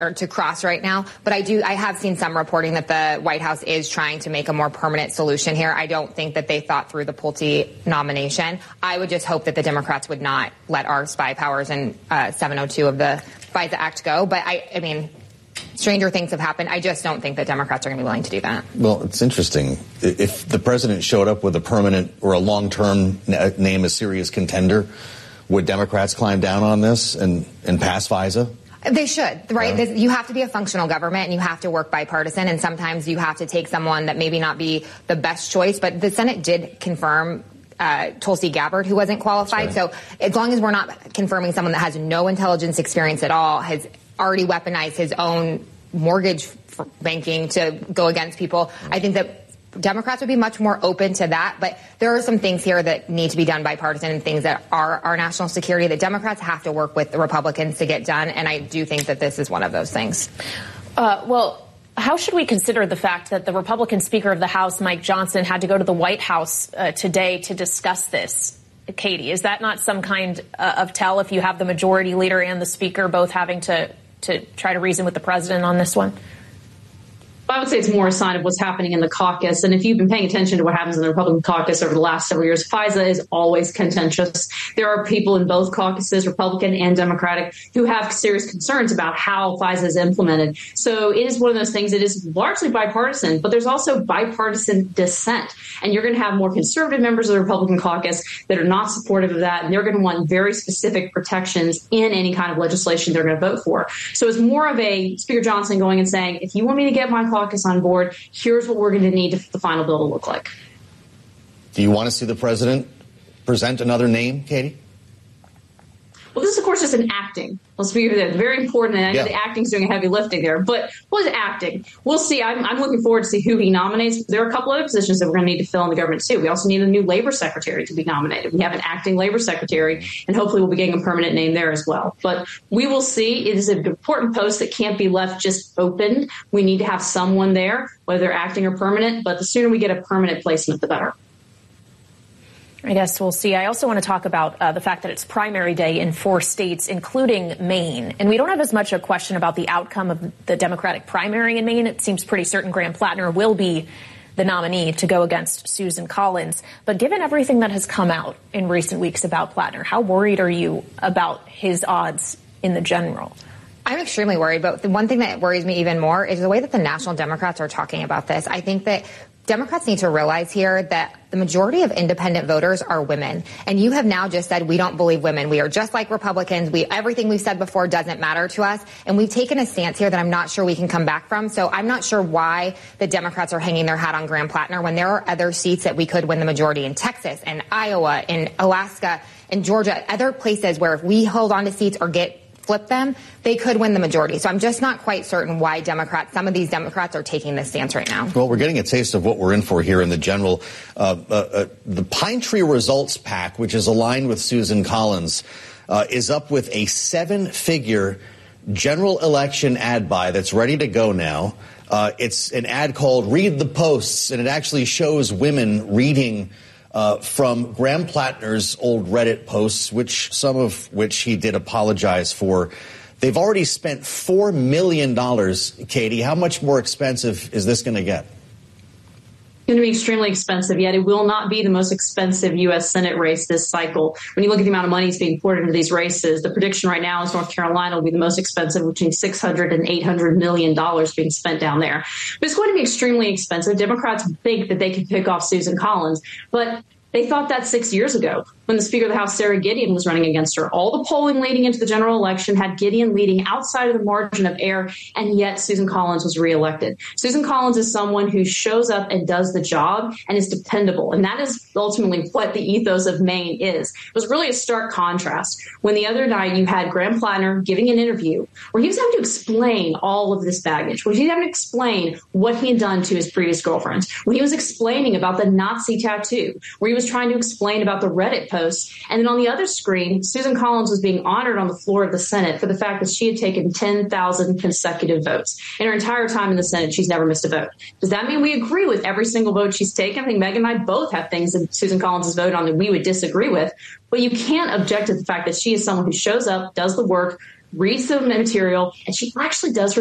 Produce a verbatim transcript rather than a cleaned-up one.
or to cross right now. But I do, I have seen some reporting that the White House is trying to make a more permanent solution here. I don't think that they thought through the Pulte nomination. I would just hope that the Democrats would not let our spy powers and uh, seven oh two of the FISA Act go. But I, I mean, stranger things have happened. I just don't think that Democrats are going to be willing to do that. Well, it's interesting. If the president showed up with a permanent or a long-term name, a serious contender, would Democrats climb down on this and, and pass FISA? They should, right? Yeah. You have to be a functional government and you have to work bipartisan, and sometimes you have to take someone that maybe not be the best choice. But the Senate did confirm uh, Tulsi Gabbard, who wasn't qualified. Right. So as long as we're not confirming someone that has no intelligence experience at all, has already weaponized his own mortgage banking to go against people, mm-hmm. I think that Democrats would be much more open to that. But there are some things here that need to be done bipartisan and things that are our national security that Democrats have to work with the Republicans to get done. And I do think that this is one of those things. Uh, well, how should we consider the fact that the Republican Speaker of the House, Mike Johnson, had to go to the White House uh, today to discuss this? Katie, is that not some kind uh, of tell if you have the majority leader and the speaker both having to, to try to reason with the president on this one? I would say it's more a sign of what's happening in the caucus. And if you've been paying attention to what happens in the Republican caucus over the last several years, FISA is always contentious. There are people in both caucuses, Republican and Democratic, who have serious concerns about how FISA is implemented. So it is one of those things that is largely bipartisan, but there's also bipartisan dissent. And you're going to have more conservative members of the Republican caucus that are not supportive of that. And they're going to want very specific protections in any kind of legislation they're going to vote for. So it's more of a Speaker Johnson going and saying, if you want me to get my caucus on board, here's what we're going to need for the final bill to look like. Do you want to see the president present another name, Katie? Well, this, of course, is an acting. Let's be very important, and I know yeah. the acting's doing a heavy lifting there. But what is acting? We'll see. I'm, I'm looking forward to see who he nominates. There are a couple other positions that we're going to need to fill in the government, too. We also need a new labor secretary to be nominated. We have an acting labor secretary, and hopefully we'll be getting a permanent name there as well. But we will see. It is an important post that can't be left just open. We need to have someone there, whether they're acting or permanent. But the sooner we get a permanent placement, the better. I guess we'll see. I also want to talk about uh, the fact that it's primary day in four states, including Maine. And we don't have as much a question about the outcome of the Democratic primary in Maine. It seems pretty certain Graham Plattner will be the nominee to go against Susan Collins. But given everything that has come out in recent weeks about Plattner, how worried are you about his odds in the general? I'm extremely worried. But the one thing that worries me even more is the way that the national Democrats are talking about this. I think that Democrats need to realize here that the majority of independent voters are women. And you have now just said we don't believe women. We are just like Republicans. We everything we've said before doesn't matter to us. And we've taken a stance here that I'm not sure we can come back from. So I'm not sure why the Democrats are hanging their hat on Graham Plattner when there are other seats that we could win the majority in Texas and Iowa, in Alaska, and Georgia, other places where if we hold on to seats or get flip them, they could win the majority. So I'm just not quite certain why Democrats, some of these Democrats are taking this stance right now. Well, we're getting a taste of what we're in for here in the general. Uh, uh, uh, the Pine Tree Results PAC, which is aligned with Susan Collins, uh, is up with a seven-figure general election ad buy that's ready to go now. Uh, it's an ad called Read the Posts, and it actually shows women reading Uh, from Graham Plattner's old Reddit posts, which some of which he did apologize for. They've already spent four million dollars, Katie. How much more expensive is this going to get? Going to be extremely expensive, yet it will not be the most expensive U S Senate race this cycle. When you look at the amount of money that's being poured into these races, the prediction right now is North Carolina will be the most expensive, between six hundred and eight hundred million dollars being spent down there. But it's going to be extremely expensive. Democrats think that they can pick off Susan Collins, but they thought that six years ago when the Speaker of the House, Sarah Gideon, was running against her. All the polling leading into the general election had Gideon leading outside of the margin of error, and yet Susan Collins was reelected. Susan Collins is someone who shows up and does the job and is dependable, and that is ultimately what the ethos of Maine is. It was really a stark contrast when the other night you had Graham Plattner giving an interview where he was having to explain all of this baggage, where he was having to explain what he had done to his previous girlfriends, when he was explaining about the Nazi tattoo, where he was trying to explain about the Reddit post. And then on the other screen, Susan Collins was being honored on the floor of the Senate for the fact that she had taken ten thousand consecutive votes. In her entire time in the Senate, she's never missed a vote. Does that mean we agree with every single vote she's taken? I think Megyn and I both have things that Susan Collins has voted on that we would disagree with. But you can't object to the fact that she is someone who shows up, does the work, reads the material, and she actually does her